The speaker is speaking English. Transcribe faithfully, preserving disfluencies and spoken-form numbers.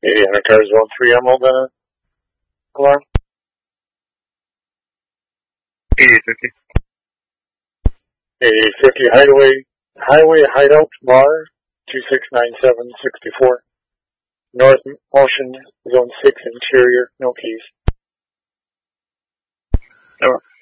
Indiana Car Zone three Emerald uh, alarm. eighty-eight fifty. eighty-eight fifty Highway, Highway Hideout Bar, two six nine seven six four. North Motion Zone six Interior, no keys. Over.